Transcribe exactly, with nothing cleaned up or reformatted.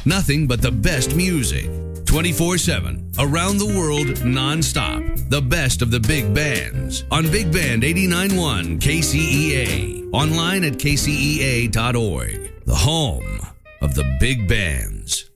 Nothing but the best music. twenty-four seven. Around the world, nonstop. The best of the big bands. On Big Band eighty-nine point one K C E A. Online at K C E A dot org. The home of the big bands.